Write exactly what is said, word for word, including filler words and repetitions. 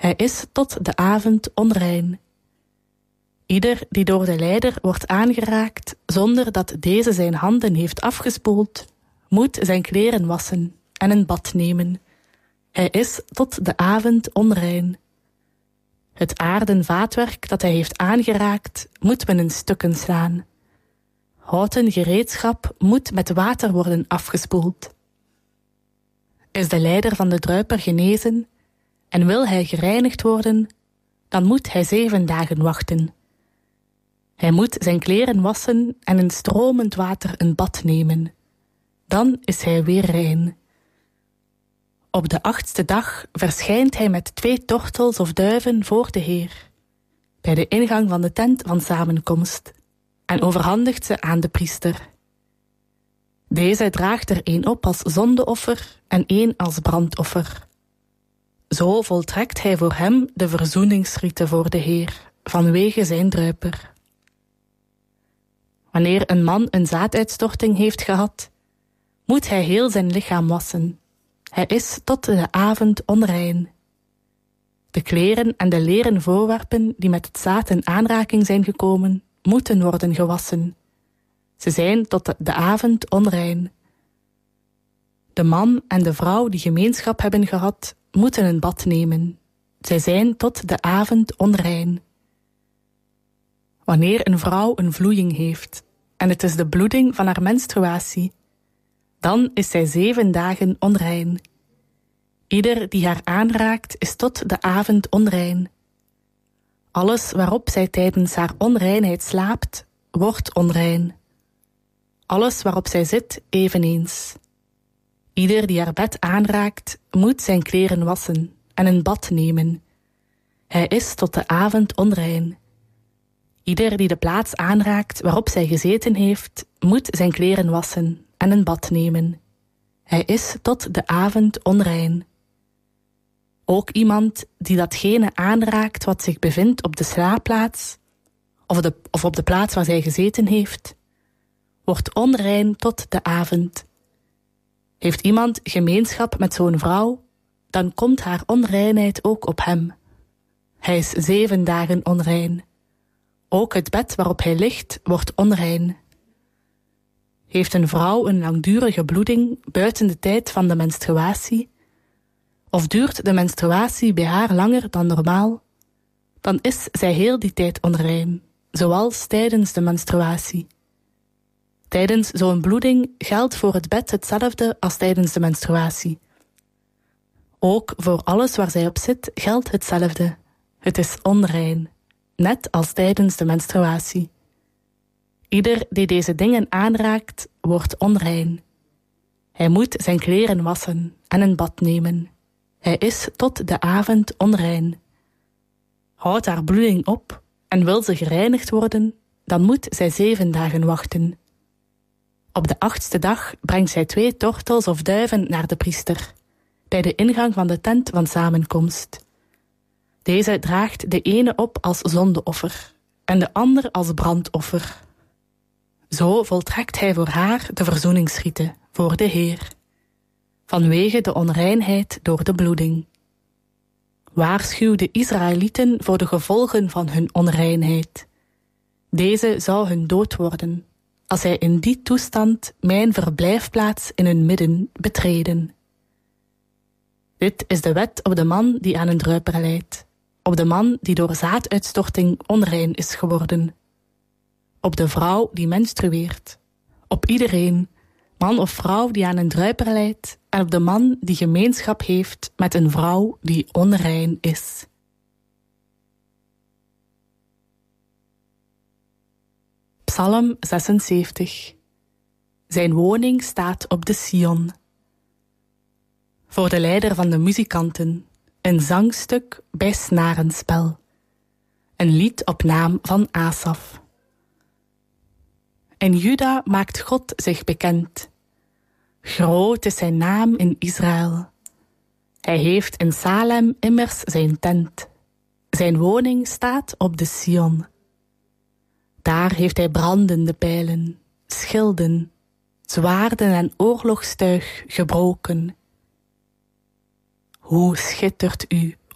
Hij is tot de avond onrein. Ieder die door de lijder wordt aangeraakt zonder dat deze zijn handen heeft afgespoeld, moet zijn kleren wassen en een bad nemen. Hij is tot de avond onrein. Het aarden vaatwerk dat hij heeft aangeraakt, moet men in stukken slaan. Houten gereedschap moet met water worden afgespoeld. Is de lijder van de druiper genezen en wil hij gereinigd worden, dan moet hij zeven dagen wachten. Hij moet zijn kleren wassen en in stromend water een bad nemen. Dan is hij weer rein. Op de achtste dag verschijnt hij met twee tortels of duiven voor de Heer, bij de ingang van de tent van samenkomst, en overhandigt ze aan de priester. Deze draagt er één op als zondeoffer en één als brandoffer. Zo voltrekt hij voor hem de verzoeningsrite voor de Heer, vanwege zijn druiper. Wanneer een man een zaaduitstorting heeft gehad, moet hij heel zijn lichaam wassen. Hij is tot de avond onrein. De kleren en de leren voorwerpen die met het zaad in aanraking zijn gekomen, moeten worden gewassen. Ze zijn tot de avond onrein. De man en de vrouw die gemeenschap hebben gehad, moeten een bad nemen. Zij zijn tot de avond onrein. Wanneer een vrouw een vloeiing heeft, en het is de bloeding van haar menstruatie, dan is zij zeven dagen onrein. Ieder die haar aanraakt, is tot de avond onrein. Alles waarop zij tijdens haar onreinheid slaapt, wordt onrein. Alles waarop zij zit, eveneens. Ieder die haar bed aanraakt, moet zijn kleren wassen en een bad nemen. Hij is tot de avond onrein. Ieder die de plaats aanraakt waarop zij gezeten heeft, moet zijn kleren wassen en een bad nemen. Hij is tot de avond onrein. Ook iemand die datgene aanraakt wat zich bevindt op de slaapplaats, of, de, of op de plaats waar zij gezeten heeft, wordt onrein tot de avond. Heeft iemand gemeenschap met zo'n vrouw, dan komt haar onreinheid ook op hem. Hij is zeven dagen onrein. Ook het bed waarop hij ligt wordt onrein. Heeft een vrouw een langdurige bloeding buiten de tijd van de menstruatie, of duurt de menstruatie bij haar langer dan normaal, dan is zij heel die tijd onrein, zoals tijdens de menstruatie. Tijdens zo'n bloeding geldt voor het bed hetzelfde als tijdens de menstruatie. Ook voor alles waar zij op zit geldt hetzelfde. Het is onrein, net als tijdens de menstruatie. Ieder die deze dingen aanraakt, wordt onrein. Hij moet zijn kleren wassen en een bad nemen. Hij is tot de avond onrein. Houdt haar bloeding op en wil ze gereinigd worden, dan moet zij zeven dagen wachten. Op de achtste dag brengt zij twee tortels of duiven naar de priester, bij de ingang van de tent van samenkomst. Deze draagt de ene op als zondeoffer en de ander als brandoffer. Zo voltrekt hij voor haar de verzoeningsrite voor de Heer, vanwege de onreinheid door de bloeding. Waarschuw de Israëlieten voor de gevolgen van hun onreinheid. Deze zou hun dood worden, als zij in die toestand mijn verblijfplaats in hun midden betreden. Dit is de wet op de man die aan een druiper lijdt, op de man die door zaaduitstorting onrein is geworden, op de vrouw die menstrueert, op iedereen, man of vrouw die aan een druiper lijdt, en op de man die gemeenschap heeft met een vrouw die onrein is. Psalm zesenzeventig. Zijn woning staat op de Sion. Voor de leider van de muzikanten, een zangstuk bij snarenspel. Een lied op naam van Asaf. In Juda maakt God zich bekend. Groot is zijn naam in Israël. Hij heeft in Salem immers zijn tent. Zijn woning staat op de Sion. Daar heeft hij brandende pijlen, schilden, zwaarden en oorlogstuig gebroken. Hoe schittert u,